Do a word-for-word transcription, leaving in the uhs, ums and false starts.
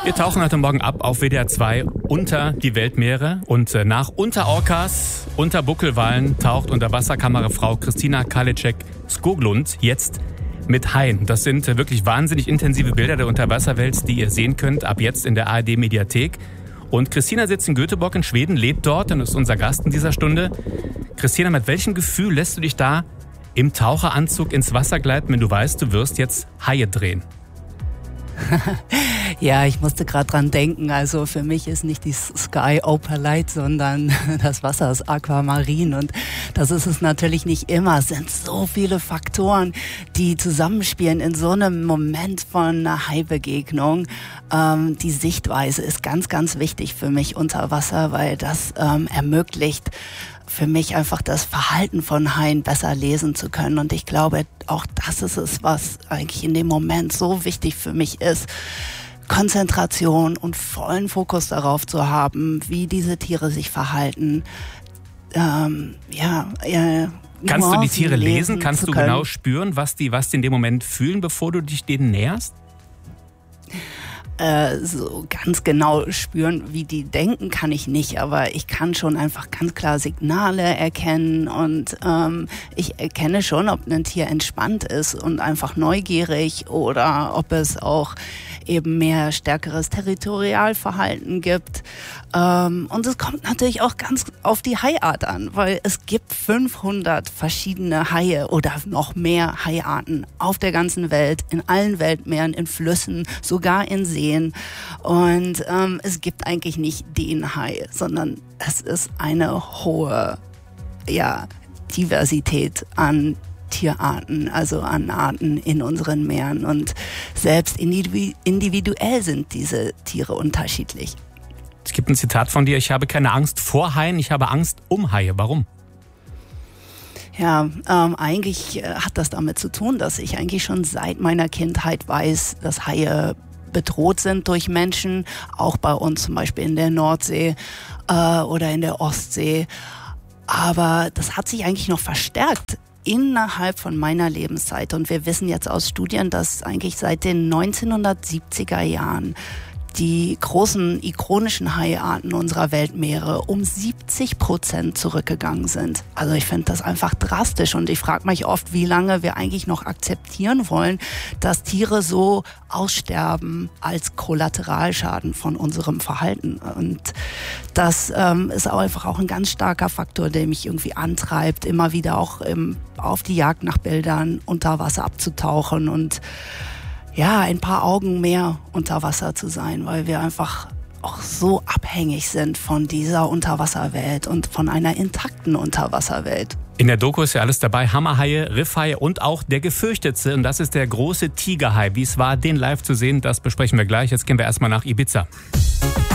Wir tauchen heute Morgen ab auf W D R zwei unter die Weltmeere und nach Unterorcas, unter Buckelwalen taucht Unterwasserkamerafrau Christina Karliczek-Skoglund jetzt mit Haien. Das sind wirklich wahnsinnig intensive Bilder der Unterwasserwelt, die ihr sehen könnt ab jetzt in der A R D-Mediathek. Und Christina sitzt in Göteborg in Schweden, lebt dort und ist unser Gast in dieser Stunde. Christina, mit welchem Gefühl lässt du dich da im Taucheranzug ins Wasser gleiten, wenn du weißt, du wirst jetzt Haie drehen? Ja, ich musste gerade dran denken. Also für mich ist nicht die Sky Opalite, sondern das Wasser ist Aquamarin. Und das ist es natürlich nicht immer. Es sind so viele Faktoren, die zusammenspielen in so einem Moment von einer Haibegegnung. Ähm, die Sichtweise ist ganz, ganz wichtig für mich unter Wasser, weil das ähm, ermöglicht, für mich einfach das Verhalten von Haien besser lesen zu können. Und ich glaube, auch das ist es, was eigentlich in dem Moment so wichtig für mich ist. Konzentration und vollen Fokus darauf zu haben, wie diese Tiere sich verhalten. Ähm, ja, äh, Kannst du die Tiere lesen? Kannst du genau spüren, was die, was die in dem Moment fühlen, bevor du dich denen näherst? Äh, so ganz genau spüren, wie die denken, kann ich nicht, aber ich kann schon einfach ganz klar Signale erkennen und ähm, ich erkenne schon, ob ein Tier entspannt ist und einfach neugierig oder ob es auch eben mehr stärkeres Territorialverhalten gibt. Ähm, und es kommt natürlich auch ganz auf die Haiart an, weil es gibt fünfhundert verschiedene Haie oder noch mehr Haiarten auf der ganzen Welt, in allen Weltmeeren, in Flüssen, sogar in Seen. Und ähm, es gibt eigentlich nicht den Hai, sondern es ist eine hohe, ja, Diversität an Tierarten, also an Arten in unseren Meeren. Und selbst individuell sind diese Tiere unterschiedlich. Es gibt ein Zitat von dir: Ich habe keine Angst vor Haien, ich habe Angst um Haie. Warum? Ja, ähm, eigentlich äh, hat das damit zu tun, dass ich eigentlich schon seit meiner Kindheit weiß, dass Haie bedroht sind durch Menschen, auch bei uns zum Beispiel in der Nordsee äh, oder in der Ostsee. Aber das hat sich eigentlich noch verstärkt innerhalb von meiner Lebenszeit. Und wir wissen jetzt aus Studien, dass eigentlich seit den neunzehnhundertsiebziger Jahren die großen ikonischen Haiarten unserer Weltmeere um siebzig Prozent zurückgegangen sind. Also ich finde das einfach drastisch und ich frage mich oft, wie lange wir eigentlich noch akzeptieren wollen, dass Tiere so aussterben als Kollateralschaden von unserem Verhalten. Und das ähm, ist auch einfach auch ein ganz starker Faktor, der mich irgendwie antreibt, immer wieder auch im, auf die Jagd nach Bildern unter Wasser abzutauchen und ja, ein paar Augen mehr unter Wasser zu sein, weil wir einfach auch so abhängig sind von dieser Unterwasserwelt und von einer intakten Unterwasserwelt. In der Doku ist ja alles dabei: Hammerhaie, Riffhaie und auch der gefürchtete, und das ist der große Tigerhai. Wie es war, den live zu sehen, das besprechen wir gleich. Jetzt gehen wir erstmal nach Ibiza.